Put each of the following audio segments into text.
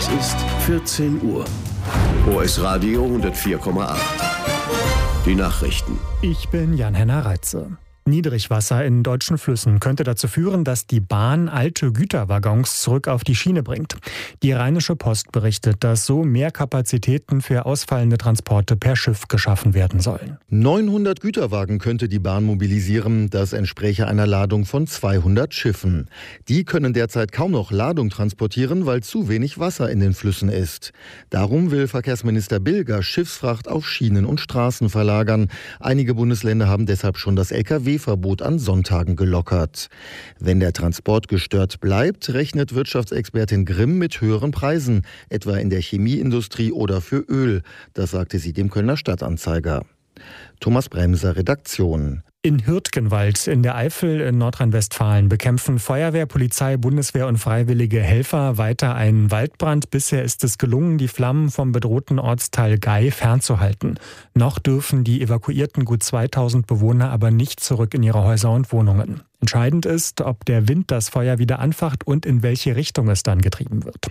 Es ist 14 Uhr. OS Radio 104,8. Die Nachrichten. Ich bin Jan-Henner Reitze. Niedrigwasser in deutschen Flüssen könnte dazu führen, dass die Bahn alte Güterwaggons zurück auf die Schiene bringt. Die Rheinische Post berichtet, dass so mehr Kapazitäten für ausfallende Transporte per Schiff geschaffen werden sollen. 900 Güterwagen könnte die Bahn mobilisieren. Das entspräche einer Ladung von 200 Schiffen. Die können derzeit kaum noch Ladung transportieren, weil zu wenig Wasser in den Flüssen ist. Darum will Verkehrsminister Bilger Schiffsfracht auf Schienen und Straßen verlagern. Einige Bundesländer haben deshalb schon das Lkw-Verbot an Sonntagen gelockert. Wenn der Transport gestört bleibt, rechnet Wirtschaftsexpertin Grimm mit höheren Preisen, etwa in der Chemieindustrie oder für Öl. Das sagte sie dem Kölner Stadtanzeiger. Thomas Bremser, Redaktion. In Hürtgenwald in der Eifel in Nordrhein-Westfalen bekämpfen Feuerwehr, Polizei, Bundeswehr und freiwillige Helfer weiter einen Waldbrand. Bisher ist es gelungen, die Flammen vom bedrohten Ortsteil Gei fernzuhalten. Noch dürfen die evakuierten gut 2000 Bewohner aber nicht zurück in ihre Häuser und Wohnungen. Entscheidend ist, ob der Wind das Feuer wieder anfacht und in welche Richtung es dann getrieben wird.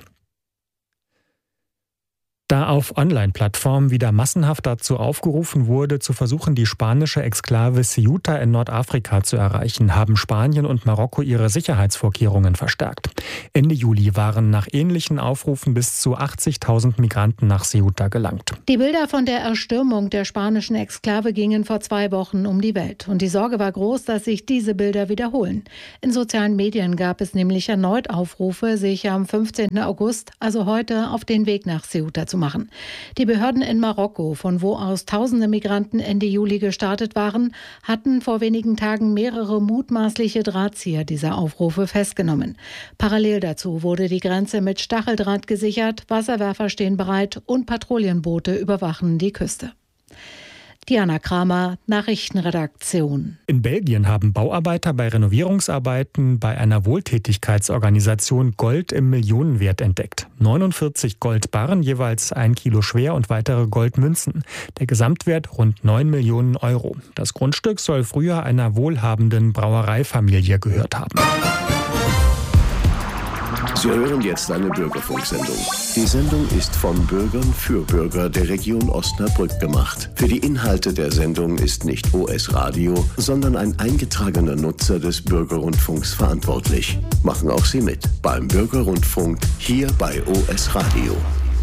Da auf Online-Plattformen wieder massenhaft dazu aufgerufen wurde, zu versuchen, die spanische Exklave Ceuta in Nordafrika zu erreichen, haben Spanien und Marokko ihre Sicherheitsvorkehrungen verstärkt. Ende Juli waren nach ähnlichen Aufrufen bis zu 80.000 Migranten nach Ceuta gelangt. Die Bilder von der Erstürmung der spanischen Exklave gingen vor 2 Wochen um die Welt. Und die Sorge war groß, dass sich diese Bilder wiederholen. In sozialen Medien gab es nämlich erneut Aufrufe, sich am 15. August, also heute, auf den Weg nach Ceuta zu machen. Die Behörden in Marokko, von wo aus tausende Migranten Ende Juli gestartet waren, hatten vor wenigen Tagen mehrere mutmaßliche Drahtzieher dieser Aufrufe festgenommen. Parallel dazu wurde die Grenze mit Stacheldraht gesichert, Wasserwerfer stehen bereit und Patrouillenboote überwachen die Küste. Diana Kramer, Nachrichtenredaktion. In Belgien haben Bauarbeiter bei Renovierungsarbeiten bei einer Wohltätigkeitsorganisation Gold im Millionenwert entdeckt. 49 Goldbarren, jeweils 1 Kilo schwer und weitere Goldmünzen. Der Gesamtwert rund 9 Millionen Euro. Das Grundstück soll früher einer wohlhabenden Brauereifamilie gehört haben. Sie hören jetzt eine Bürgerfunksendung. Die Sendung ist von Bürgern für Bürger der Region Osnabrück gemacht. Für die Inhalte der Sendung ist nicht OS Radio, sondern ein eingetragener Nutzer des Bürgerrundfunks verantwortlich. Machen auch Sie mit beim Bürgerrundfunk hier bei OS Radio.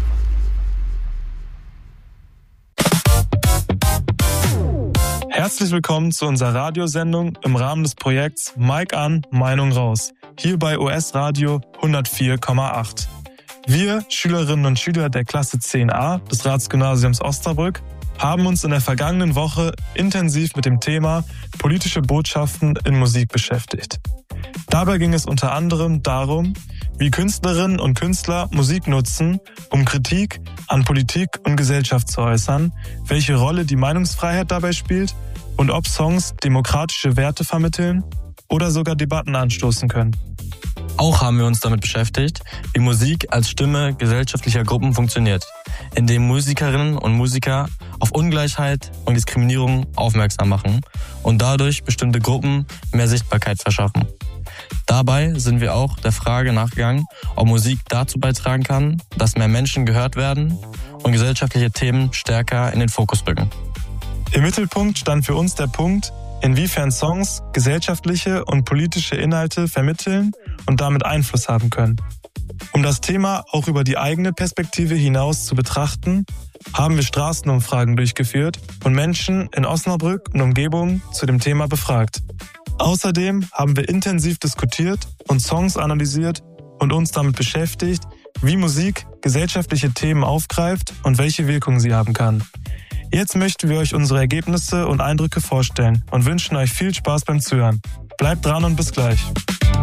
Herzlich willkommen zu unserer Radiosendung im Rahmen des Projekts Mic an, Meinung raus. Hier bei OS Radio 104,8. Wir, Schülerinnen und Schüler der Klasse 10a des Ratsgymnasiums Osnabrück, haben uns in der vergangenen Woche intensiv mit dem Thema politische Botschaften in Musik beschäftigt. Dabei ging es unter anderem darum, wie Künstlerinnen und Künstler Musik nutzen, um Kritik an Politik und Gesellschaft zu äußern, welche Rolle die Meinungsfreiheit dabei spielt und ob Songs demokratische Werte vermitteln oder sogar Debatten anstoßen können. Auch haben wir uns damit beschäftigt, wie Musik als Stimme gesellschaftlicher Gruppen funktioniert, indem Musikerinnen und Musiker auf Ungleichheit und Diskriminierung aufmerksam machen und dadurch bestimmte Gruppen mehr Sichtbarkeit verschaffen. Dabei sind wir auch der Frage nachgegangen, ob Musik dazu beitragen kann, dass mehr Menschen gehört werden und gesellschaftliche Themen stärker in den Fokus rücken. Im Mittelpunkt stand für uns der Punkt, inwiefern Songs gesellschaftliche und politische Inhalte vermitteln und damit Einfluss haben können. Um das Thema auch über die eigene Perspektive hinaus zu betrachten, haben wir Straßenumfragen durchgeführt und Menschen in Osnabrück und Umgebung zu dem Thema befragt. Außerdem haben wir intensiv diskutiert und Songs analysiert und uns damit beschäftigt, wie Musik gesellschaftliche Themen aufgreift und welche Wirkung sie haben kann. Jetzt möchten wir euch unsere Ergebnisse und Eindrücke vorstellen und wünschen euch viel Spaß beim Zuhören. Bleibt dran und bis gleich.